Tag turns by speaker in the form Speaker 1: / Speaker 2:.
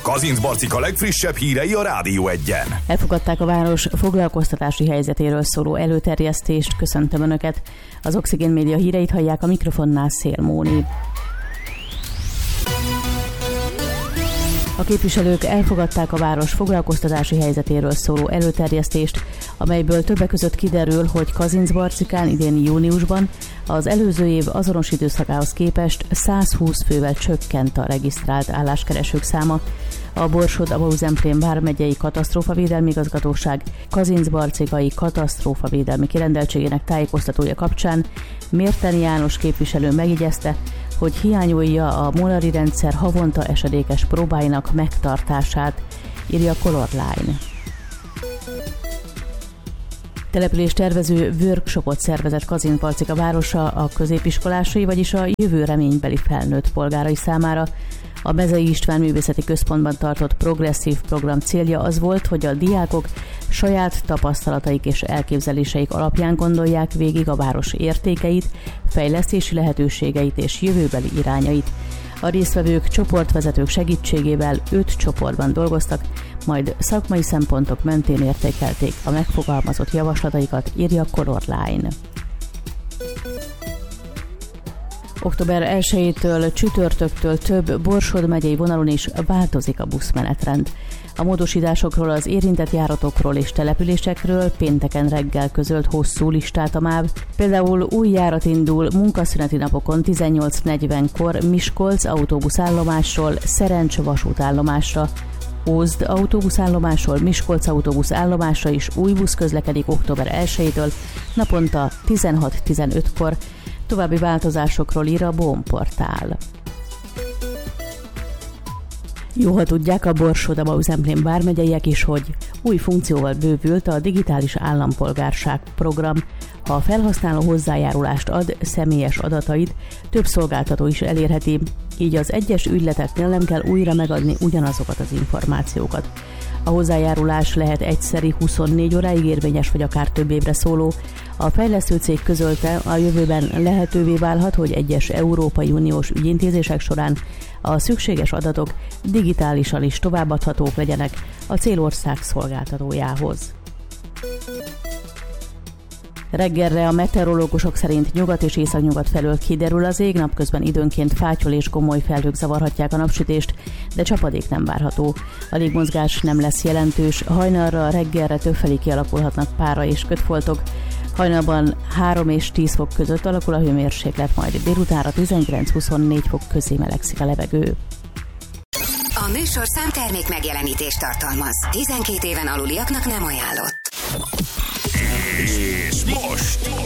Speaker 1: Kazincbarcika legfrissebb hírei a Rádió Egyen.
Speaker 2: Elfogadták a város foglalkoztatási helyzetéről szóló előterjesztést. Köszöntöm Önöket. Az Oxigén Média híreit hallják, a mikrofonnál Szél Móni. A képviselők elfogadták a város foglalkoztatási helyzetéről szóló előterjesztést, amelyből többek között kiderül, hogy Kazincbarcikán idén júniusban az előző év azonos időszakához képest 120 fővel csökkent a regisztrált álláskeresők száma. A Borsod-Abaúj-Zemplén vármegyei katasztrófavédelmi igazgatóság kazincbarcikai katasztrófavédelmi kirendeltségének tájékoztatója kapcsán Mérteni János képviselő megjegyezte, hogy hiányolja a molari rendszer havonta esedékes próbáinak megtartását, írja Color Line. Települést tervező workshopot szervezett Kazincbarcika városa a középiskolásai, vagyis a jövő reménybeli felnőtt polgárai számára. A Mezei István Művészeti Központban tartott progresszív program célja az volt, hogy a diákok saját tapasztalataik és elképzeléseik alapján gondolják végig a város értékeit, fejlesztési lehetőségeit és jövőbeli irányait. A résztvevők csoportvezetők segítségével 5 csoportban dolgoztak, majd szakmai szempontok mentén értékelték a megfogalmazott javaslataikat, írja Color Line. Október 1-től csütörtöktől több Borsod megyei vonalon is változik a buszmenetrend. A módosításokról, az érintett járatokról és településekről pénteken reggel közölt hosszú listát a MÁV. Például új járat indul munkaszüneti napokon 18:40-kor Miskolc autóbuszállomásról Szerencs vasútállomásra. Ózd autóbuszállomásról Miskolc autóbuszállomásra is új busz közlekedik október 1-től naponta 16:15-kor. További változásokról ír a BOM portál. Jó, ha tudják a Borsod-Abaúj-Zemplén vármegyeiek is, hogy új funkcióval bővült a digitális állampolgárság program. Ha a felhasználó hozzájárulást ad személyes adatait, több szolgáltató is elérheti, így az egyes ügyleteknél nem kell újra megadni ugyanazokat az információkat. A hozzájárulás lehet egyszeri, 24 óráig érvényes, vagy akár több évre szóló. A fejlesztő cég közölte, a jövőben lehetővé válhat, hogy egyes Európai Uniós ügyintézések során a szükséges adatok digitálisan is továbbadhatók legyenek a célország szolgáltatójához. Reggelre a meteorológusok szerint nyugat és északnyugat felől kiderül az ég, napközben időnként fátyol és gomoly felhők zavarhatják a napsütést, de csapadék nem várható. A légmozgás nem lesz jelentős, hajnalra, reggelre többfelé kialakulhatnak pára és kötfoltok. Hajnalban 3 és 10 fok között alakul a hőmérséklet, majd délutánra 19-24 fok közé melegszik a levegő.
Speaker 3: A műsor számtermék megjelenítést tartalmaz. 12 éven aluliaknak nem ajánlott.
Speaker 1: És most